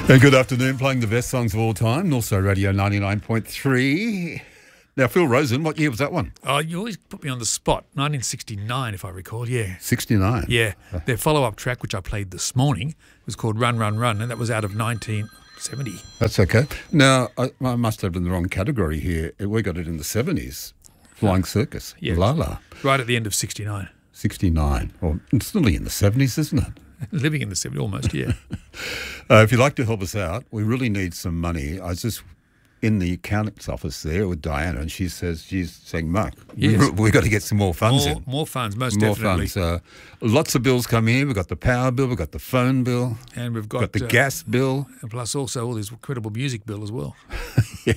And good afternoon, playing the best songs of all time, also Radio 99.3. Now, Phil Rosen, what year was that one? Oh, you always put me on the spot. 1969, if I recall, yeah. 69? Yeah. Their follow-up track, which I played this morning, was called Run, Run, Run, and that was out of 1970. That's okay. Now, I must have in the wrong category here. We got it in the 70s. Flying Circus. Yeah. Lala. Right at the end of 69. 69. Well, it's nearly in the 70s, isn't it? Living in the 70s, almost, yeah. If you'd like to help us out, we really need some money. I was just in the accountant's office there with Diana, and she's saying, Mark, Yes. we've got to get some more funds in. More funds, most More definitely. funds. Lots of bills coming in. We've got the power bill, we've got the phone bill, And we've we've got got the gas bill. and plus also all this incredible music bill as well.